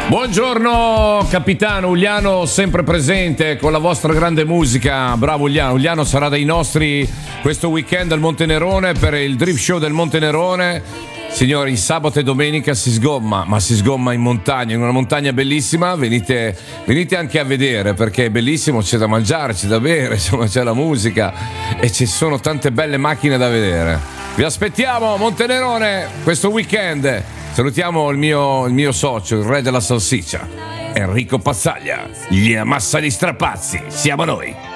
Buongiorno capitano, Uliano sempre presente con la vostra grande musica. Bravo Uliano, Uliano sarà dai nostri questo weekend al Monte Nerone per il Drift Show del Monte Nerone. Signori, sabato e domenica si sgomma, ma si sgomma in montagna, in una montagna bellissima. Venite anche a vedere perché è bellissimo, c'è da mangiare, c'è da bere, insomma c'è la musica e ci sono tante belle macchine da vedere. Vi aspettiamo a Monte Nerone questo weekend. Salutiamo il mio socio, il re della salsiccia, Enrico Pazzaglia. Gli ammassa gli strapazzi, siamo noi.